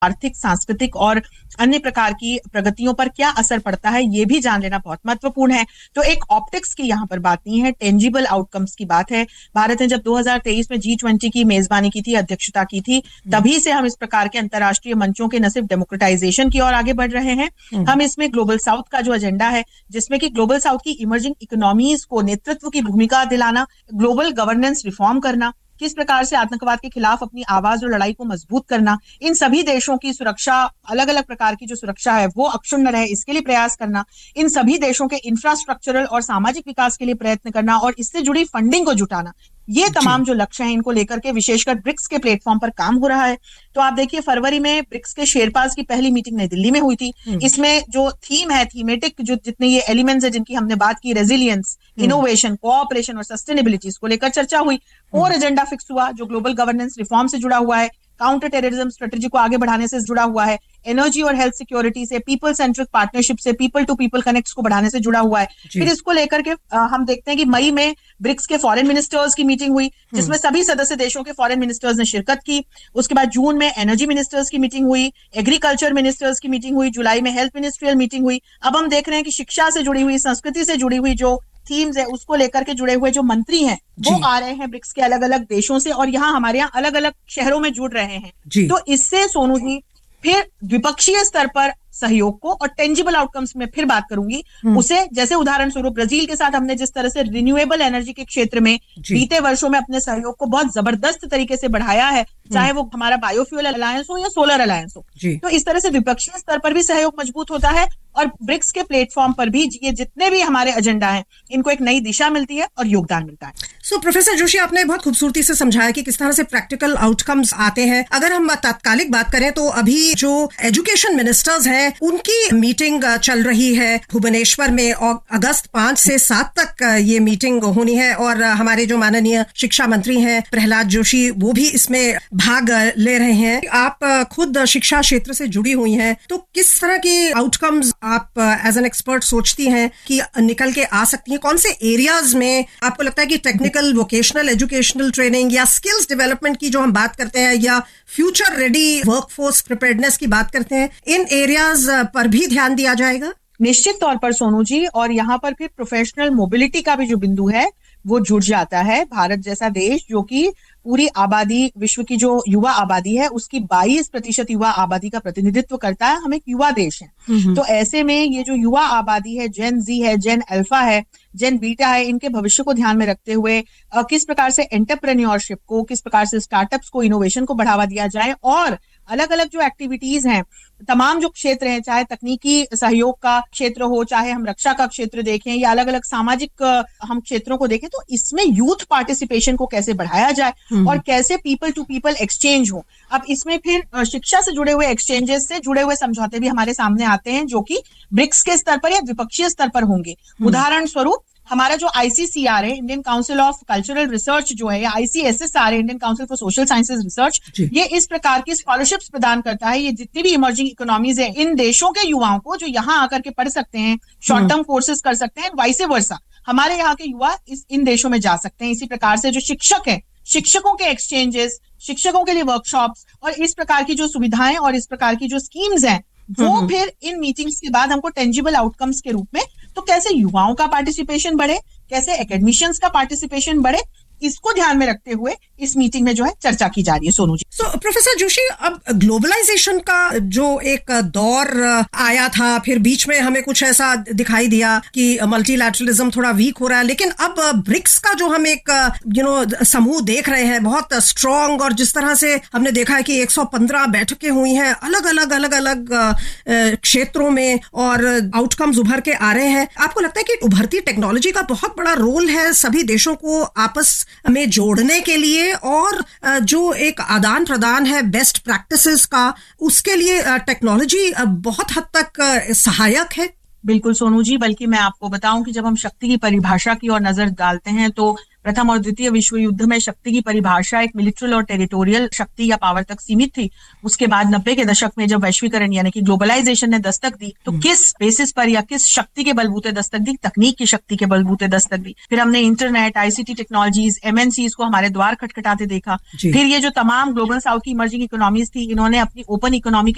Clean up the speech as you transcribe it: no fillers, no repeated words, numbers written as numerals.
आर्थिक, सांस्कृतिक और अन्य प्रकार की प्रगतियों पर क्या असर पड़ता है, ये भी जान लेना बहुत महत्वपूर्ण है। तो एक ऑप्टिक्स की यहाँ पर बात नहीं है, टेंजिबल आउटकम्स की बात है। भारत ने जब 2023 में G20 की मेजबानी की थी, अध्यक्षता की थी, तभी से हम इस प्रकार के अंतर्राष्ट्रीय मंचों के न सिर्फ डेमोक्रेटाइजेशन की ओर आगे बढ़ रहे हैं, हम इसमें ग्लोबल साउथ का जो एजेंडा है, जिसमें कि ग्लोबल साउथ की इमर्जिंग इकोनॉमीज को नेतृत्व की भूमिका दिलाना, ग्लोबल गवर्नेंस रिफॉर्म करना, किस प्रकार से आतंकवाद के खिलाफ अपनी आवाज और लड़ाई को मजबूत करना, इन सभी देशों की सुरक्षा, अलग अलग प्रकार की जो सुरक्षा है वो अक्षुण्ण रहे, इसके लिए प्रयास करना, इन सभी देशों के इंफ्रास्ट्रक्चरल और सामाजिक विकास के लिए प्रयत्न करना और इससे जुड़ी फंडिंग को जुटाना, ये तमाम जो लक्ष्य हैं इनको लेकर के विशेषकर ब्रिक्स के प्लेटफॉर्म पर काम हो रहा है। तो आप देखिए, फरवरी में ब्रिक्स के शेरपास की पहली मीटिंग नई दिल्ली में हुई थी। इसमें जो थीम है, थीमेटिक जो जितने ये एलिमेंट्स है जिनकी हमने बात की, रेजिलियंस, इनोवेशन, कोऑपरेशन और सस्टेनेबिलिटी, इसको लेकर चर्चा हुई। और एजेंडा फिक्स हुआ जो ग्लोबल गवर्नेंस रिफॉर्म से जुड़ा हुआ है, काउंटर टेररिज्म स्ट्रेटेजी को आगे बढ़ाने से जुड़ा हुआ है, एनर्जी और हेल्थ सिक्योरिटी से, पीपल सेंट्रिक पार्टनरशिप से, पीपल टू पीपल कनेक्ट्स को बढ़ाने से जुड़ा हुआ है। फिर इसको लेकर के हम देखते हैं कि मई में ब्रिक्स के फॉरेन मिनिस्टर्स की मीटिंग हुई, जिसमें सभी सदस्य देशों के फॉरेन मिनिस्टर्स ने शिरकत की। उसके बाद जून में एनर्जी मिनिस्टर्स की मीटिंग हुई, एग्रीकल्चर मिनिस्टर्स की मीटिंग हुई, जुलाई में हेल्थ मिनिस्ट्रियल मीटिंग हुई। अब हम देख रहे हैं कि शिक्षा से जुड़ी हुई, संस्कृति से जुड़ी हुई जो थीम्स है, उसको लेकर के जुड़े हुए जो मंत्री हैं वो आ रहे हैं ब्रिक्स के अलग अलग देशों से और यहाँ हमारे यहाँ अलग अलग शहरों में जुड़ रहे हैं। तो इससे सोनू जी फिर द्विपक्षीय स्तर पर सहयोग को और टेंजिबल आउटकम्स में फिर बात करूंगी उसे, जैसे उदाहरण स्वरूप ब्राजील के साथ हमने जिस तरह से रिन्यूएबल एनर्जी के क्षेत्र में बीते वर्षों में अपने सहयोग को बहुत जबरदस्त तरीके से बढ़ाया है, चाहे वो हमारा बायोफ्यूल अलायंस हो या सोलर अलायंस हो, तो इस तरह से द्विपक्षीय स्तर पर भी सहयोग मजबूत होता है और ब्रिक्स के प्लेटफॉर्म पर भी ये जितने भी हमारे एजेंडा हैं इनको एक नई दिशा मिलती है और योगदान मिलता है। सो प्रोफेसर जोशी, आपने बहुत खूबसूरती से समझाया कि किस तरह से प्रैक्टिकल आउटकम्स आते हैं। अगर हम तात्कालिक बात करें तो अभी जो एजुकेशन मिनिस्टर्स हैं उनकी मीटिंग चल रही है भुवनेश्वर में और अगस्त 5 से 7 तक ये मीटिंग होनी है और हमारे जो माननीय शिक्षा मंत्री हैं प्रहलाद जोशी वो भी इसमें भाग ले रहे हैं। आप खुद शिक्षा क्षेत्र से जुड़ी हुई हैं, तो किस तरह के आउटकम्स आप एज एन एक्सपर्ट सोचती हैं कि निकल के आ सकती हैं? कौन से एरियाज में आपको लगता है कि टेक्निकल, वोकेशनल, एजुकेशनल ट्रेनिंग या स्किल्स डेवलपमेंट की जो हम बात करते हैं या फ्यूचर रेडी वर्कफोर्स प्रिपेयर्डनेस की बात करते हैं, इन एरियाज पर भी ध्यान दिया जाएगा? निश्चित तौर पर सोनू जी, और यहाँ पर फिर प्रोफेशनल मोबिलिटी का भी जो बिंदु है वो जुड़ जाता है। भारत जैसा देश जो कि पूरी आबादी, विश्व की जो युवा आबादी है उसकी 22% युवा आबादी का प्रतिनिधित्व करता है, हम एक युवा देश है। तो ऐसे में ये जो युवा आबादी है, जेन जी है, जेन अल्फा है, जेन बीटा है, इनके भविष्य को ध्यान में रखते हुए किस प्रकार से एंटरप्रेन्योरशिप को, किस प्रकार से स्टार्टअप्स को, इनोवेशन को बढ़ावा दिया जाए और अलग अलग जो एक्टिविटीज हैं, तमाम जो क्षेत्र हैं, चाहे तकनीकी सहयोग का क्षेत्र हो, चाहे हम रक्षा का क्षेत्र देखें या अलग अलग सामाजिक हम क्षेत्रों को देखें, तो इसमें यूथ पार्टिसिपेशन को कैसे बढ़ाया जाए और कैसे पीपल टू पीपल एक्सचेंज हो। अब इसमें फिर शिक्षा से जुड़े हुए एक्सचेंजेस से जुड़े हुए समझौते भी हमारे सामने आते हैं जो कि ब्रिक्स के स्तर पर या द्विपक्षीय स्तर पर होंगे। उदाहरण स्वरूप हमारा जो ICCR है, Indian council of cultural research जो है, या ICSSR है, Indian council for social sciences research, ये इस प्रकार की स्कॉलरशिप्स प्रदान करता है। ये जितनी भी इमर्जिंग इकोनॉमीज है, इन देशों के युवाओं को जो यहाँ आकर के पढ़ सकते हैं, शॉर्ट टर्म कोर्सेज कर सकते हैं, वाइस वर्सा हमारे यहाँ के युवा इन देशों में जा सकते हैं। इसी प्रकार से जो शिक्षक है, शिक्षकों के एक्सचेंजेस, शिक्षकों के लिए वर्कशॉप्स और इस प्रकार की जो सुविधाएं और इस प्रकार की जो स्कीम्स हैं, वो फिर इन मीटिंग्स के बाद हमको टेंजिबल आउटकम्स के रूप में, तो कैसे युवाओं का पार्टिसिपेशन बढ़े, कैसे एकेडमिशियंस का पार्टिसिपेशन बढ़े, इसको ध्यान में रखते हुए इस मीटिंग में जो है चर्चा की जा रही है। सोनू जी, प्रोफेसर जोशी, अब ग्लोबलाइजेशन का जो एक दौर आया था, फिर बीच में हमें कुछ ऐसा दिखाई दिया कि मल्टीलैटरलिज्म थोड़ा वीक हो रहा है, लेकिन अब ब्रिक्स का जो हम एक समूह देख रहे हैं बहुत स्ट्रांग, और जिस तरह से हमने देखा है कि 115 बैठकें हुई हैं अलग अलग क्षेत्रों में और आउटकम्स उभर के आ रहे हैं। आपको लगता है कि उभरती टेक्नोलॉजी का बहुत बड़ा रोल है सभी देशों को आपस में जोड़ने के लिए, और जो एक आदान प्रदान है बेस्ट प्रैक्टिसेस का, उसके लिए टेक्नोलॉजी बहुत हद तक सहायक है? बिल्कुल सोनू जी, बल्कि मैं आपको बताऊं कि जब हम शक्ति की परिभाषा की ओर नजर डालते हैं तो प्रथम और द्वितीय विश्व युद्ध में शक्ति की परिभाषा एक मिलिट्री और टेरिटोरियल शक्ति या पावर तक सीमित थी। उसके बाद 90 के दशक में जब वैश्वीकरण यानी कि ग्लोबलाइजेशन ने दस्तक दी, तो किस बेसिस पर या किस शक्ति के बलबूते दस्तक दी? तकनीक की शक्ति के बलबूते दस्तक दी। फिर हमने इंटरनेट, ICT टेक्नोलॉजीज, MNCs को हमारे द्वार खटखटाते देखा। फिर ये जो तमाम ग्लोबल साउथ की इमर्जिंग इकोनॉमीज थी, इन्होंने अपनी ओपन इकोनॉमी